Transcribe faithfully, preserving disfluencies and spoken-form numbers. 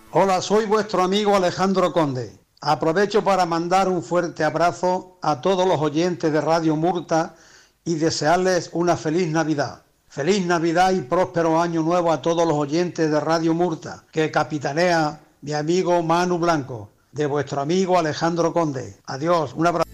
Hola, soy vuestro amigo Alejandro Conde. Aprovecho para mandar un fuerte abrazo a todos los oyentes de Radio Murta y desearles una feliz Navidad. Feliz Navidad y próspero año nuevo a todos los oyentes de Radio Murta, que capitanea mi amigo Manu Blanco, de vuestro amigo Alejandro Conde. Adiós, un abrazo.